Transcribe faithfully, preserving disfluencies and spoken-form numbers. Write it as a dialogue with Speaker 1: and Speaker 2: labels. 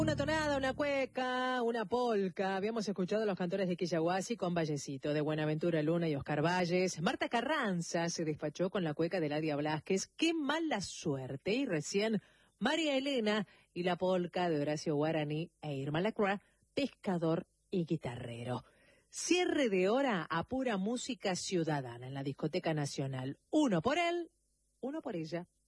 Speaker 1: Una tonada, una cueca, una polca. Habíamos escuchado a los cantores de Quillahuasi con Vallecito, de Buenaventura Luna y Oscar Valles. Marta Carranza se despachó con la cueca de Ladia Blasquez. ¡Qué mala suerte! Y recién María Elena y la polca de Horacio Guaraní e Irma Lacroix, pescador y guitarrero. Cierre de hora a pura música ciudadana en la Discoteca Nacional. Uno por él, uno por ella.